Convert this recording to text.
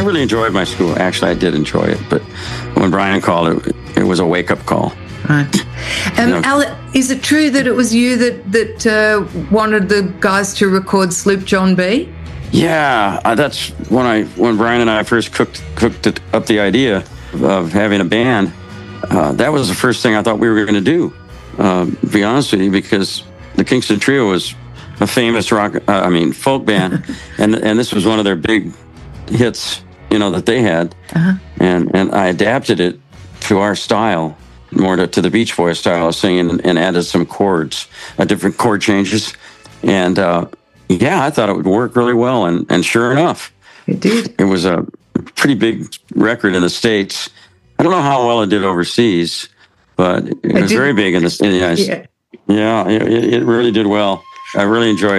really enjoyed my school. Actually, I did enjoy it. But when Brian called, it was a wake-up call. Right. Al, is it true that it was you that wanted the guys to record Sloop John B? Yeah, that's when Brian and I first cooked up the idea of having a band. That was the first thing I thought we were going to do. To be honest with you, because the Kingston Trio was a famous folk band, and this was one of their big hits, that they had, and I adapted it to our style, more to the Beach Boys style of singing, and added some chords, different chord changes, and I thought it would work really well, and sure enough, it did. It was a pretty big record in the States. I don't know how well it did overseas, but it was very big in the United States. Yeah, it really did well. I really enjoyed it.